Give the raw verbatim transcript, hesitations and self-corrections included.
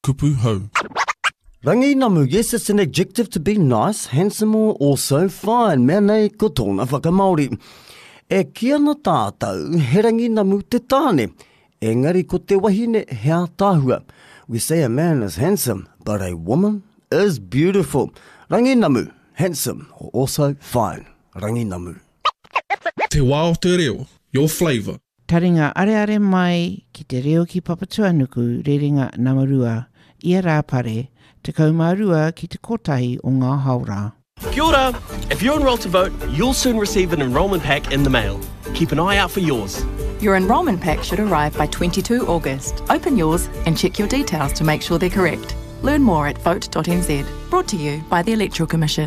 kupu hau. Rangi namu, yes, it's an adjective to be nice, handsome or also fine. Mea nei ko tōna whakamaori. E kia na tātou, he rangi namu te tāne. Engari ko te wahine hea tāhua. We say a man is handsome, but a woman is beautiful. Rangi namu, handsome or also fine. Rangi namu. Te wā o te reo, your flavour. Taringa are are mai ki te reo ki Papatuanuku, rerenga Namarua, ia rāpare, te kaumarua ki te kotahi o ngā haura. Kia ora! If you're enrolled to vote, you'll soon receive an enrolment pack in the mail. Keep an eye out for yours. Your enrolment pack should arrive by twenty-second of August. Open yours and check your details to make sure they're correct. Learn more at vote dot n z. Brought to you by the Electoral Commission.